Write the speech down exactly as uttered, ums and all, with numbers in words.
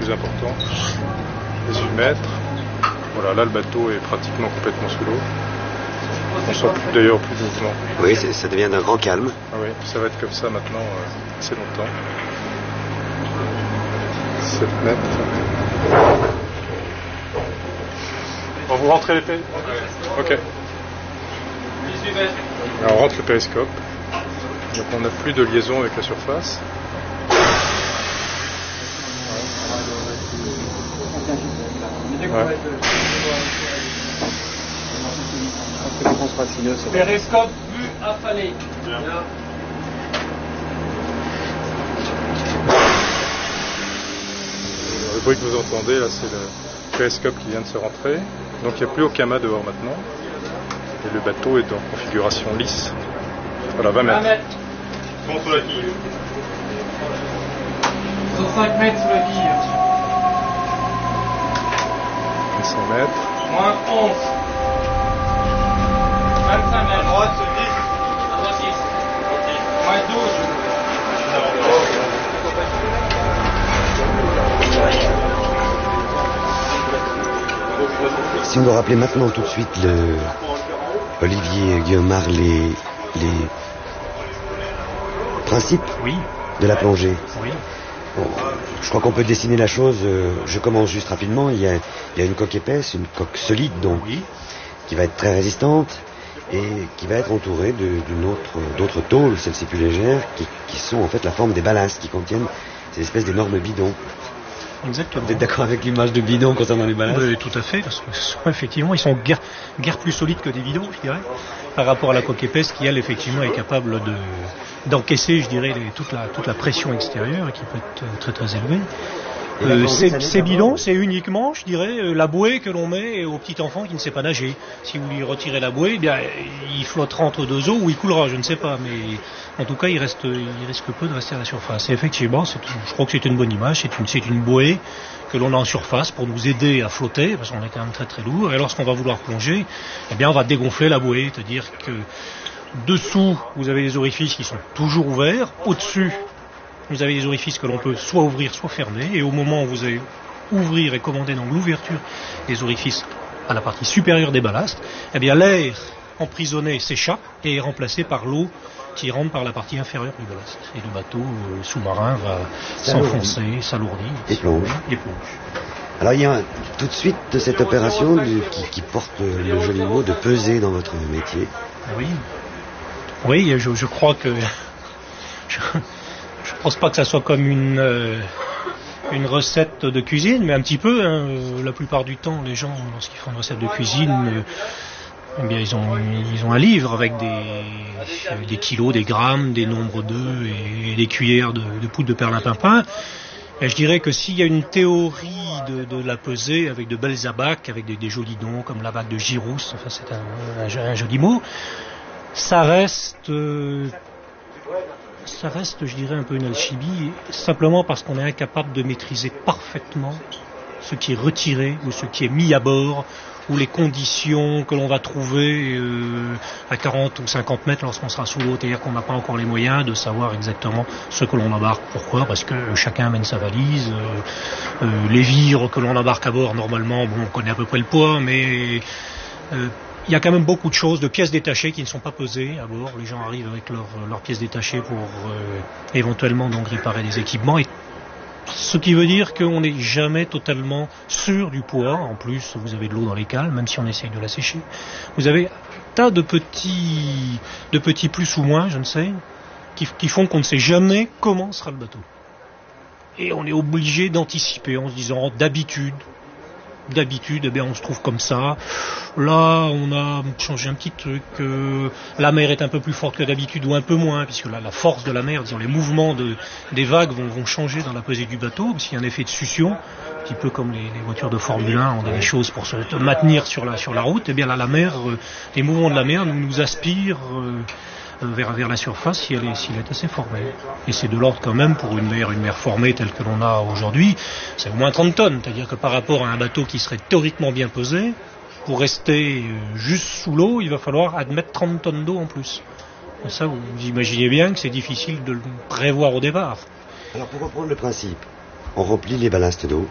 plus important. Les huit mètres. Voilà, là le bateau est pratiquement complètement sous l'eau. On sent plus, d'ailleurs plus de mouvement. Oui, ça devient d'un grand calme. Ah oui, ça va être comme ça maintenant euh, assez longtemps. sept mètres. Bon, vous rentrez les périscopes. Ok. Alors on rentre le périscope. Donc on n'a plus de liaison avec la surface. Ouais. Périscope vue affalée. Le bruit que vous entendez là, c'est le périscope qui vient de se rentrer. Donc il n'y a plus aucun mât dehors maintenant. Et le bateau est en configuration lisse. Voilà, vingt mètres. Contre la quille. cent cinq mètres sur la quille. cent mètres. Moins onze. vingt-cinq mètres. À droite, dix. À droite, dix. Moins douze. Si on doit rappeler maintenant tout de suite le Olivier Guillaumard les, les principes oui. de la plongée. Oui. Bon, je crois qu'on peut dessiner la chose. Je commence juste rapidement. Il y a, il y a une coque épaisse, une coque solide donc, oui. qui va être très résistante et qui va être entourée de, d'une autre, d'autres tôles, celles-ci plus légères, qui, qui sont en fait la forme des ballasts qui contiennent ces espèces d'énormes bidons. Exactement. Vous êtes d'accord avec l'image de bidon concernant les ballasts? Oui, tout à fait, parce que effectivement, ils sont guère, guère plus solides que des bidons, je dirais, par rapport à la coque épaisse qui, elle, effectivement, est capable de, d'encaisser, je dirais, les, toute, la, toute la pression extérieure et qui peut être très très élevée. Euh, ces, ces bidons, c'est uniquement, je dirais, euh, la bouée que l'on met au petit enfant qui ne sait pas nager. Si vous lui retirez la bouée, eh bien, il flottera entre deux eaux ou il coulera, je ne sais pas, mais en tout cas, il reste, il risque peu de rester à la surface. Et effectivement, c'est, je crois que c'est une bonne image. C'est une, c'est une bouée que l'on a en surface pour nous aider à flotter, parce qu'on est quand même très très lourd. Et lorsqu'on va vouloir plonger, eh bien, on va dégonfler la bouée, c'est-à-dire que dessous, vous avez des orifices qui sont toujours ouverts. Au-dessus, vous avez des orifices que l'on peut soit ouvrir, soit fermer. Et au moment où vous allez ouvrir et commander donc l'ouverture des orifices à la partie supérieure des ballasts, eh bien l'air emprisonné s'échappe et est remplacé par l'eau qui rentre par la partie inférieure du ballast. Et le bateau euh, sous-marin va s'enfoncer, s'alourdir et plonge. Et plonge. Alors il y a tout de suite de cette opération du, qui, qui porte le joli mot de peser dans votre métier. Oui, oui, je, je crois que je, je pense pas que ça soit comme une euh, une recette de cuisine, mais un petit peu. Hein, la plupart du temps, les gens, lorsqu'ils font une recette de cuisine, euh, eh bien, ils ont ils ont un livre avec des des kilos, des grammes, des nombres d'œufs et des cuillères de, de poudre de perlimpinpin. Et je dirais que s'il y a une théorie de, de la pesée avec de belles abacs, avec des, des jolis noms comme l'abac de Girousse, enfin c'est un, un, un joli mot, ça reste euh, ça reste, je dirais, un peu une alchimie, simplement parce qu'on est incapable de maîtriser parfaitement ce qui est retiré ou ce qui est mis à bord, ou les conditions que l'on va trouver euh, à quarante ou cinquante mètres lorsqu'on sera sous l'eau, c'est-à-dire qu'on n'a pas encore les moyens de savoir exactement ce que l'on embarque. Pourquoi ? Parce que chacun amène sa valise, euh, euh, les vivres que l'on embarque à bord, normalement, bon, on connaît à peu près le poids, mais euh, il y a quand même beaucoup de choses, de pièces détachées qui ne sont pas pesées à bord. Les gens arrivent avec leurs leurs pièces détachées pour euh, éventuellement donc réparer des équipements. Et ce qui veut dire qu'on n'est jamais totalement sûr du poids. En plus, vous avez de l'eau dans les cales, même si on essaye de la sécher. Vous avez un tas de petits, de petits plus ou moins, je ne sais, qui, qui font qu'on ne sait jamais comment sera le bateau. Et on est obligé d'anticiper en se disant d'habitude. D'habitude, eh bien, on se trouve comme ça. Là, on a changé un petit truc. Euh, la mer est un peu plus forte que d'habitude ou un peu moins, puisque là, la force de la mer, disons, les mouvements de, des vagues vont, vont changer dans la pesée du bateau, parce qu'il y a un effet de succion, un petit peu comme les, les voitures de Formule un ont des choses pour se maintenir sur la, sur la route. Eh bien, là, la mer, euh, les mouvements de la mer nous, nous aspirent euh, vers, vers la surface si elle est, si elle est assez formée. Et c'est de l'ordre quand même pour une mer, une mer formée telle que l'on a aujourd'hui, c'est au moins trente tonnes. C'est-à-dire que par rapport à un bateau qui serait théoriquement bien pesé, pour rester juste sous l'eau, il va falloir admettre trente tonnes d'eau en plus. Et ça, vous imaginez bien que c'est difficile de le prévoir au départ. Alors pour reprendre le principe, on remplit les ballasts d'eau.